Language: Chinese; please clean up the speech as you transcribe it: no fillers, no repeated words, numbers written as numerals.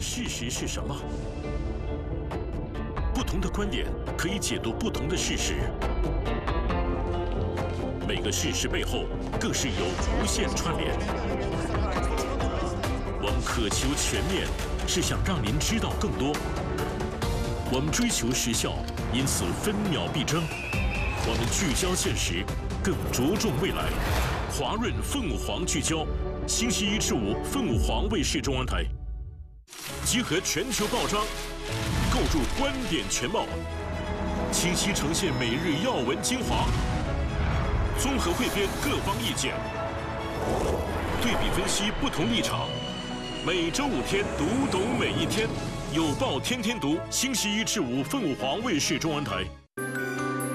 事实是什么？不同的观点可以解读不同的事实，每个事实背后更是有无限串联。我们渴求全面，是想让您知道更多。我们追求时效，因此分秒必争。我们聚焦现实，更着重未来。华润凤凰聚焦，星期一至五，凤凰卫视中文台。集合全球报章，构筑观点全貌，清晰呈现每日要闻精华，综合汇编各方意见，对比分析不同立场。每周5天，读懂每一天。有报天天读，星期一至五，凤凰卫视中文台。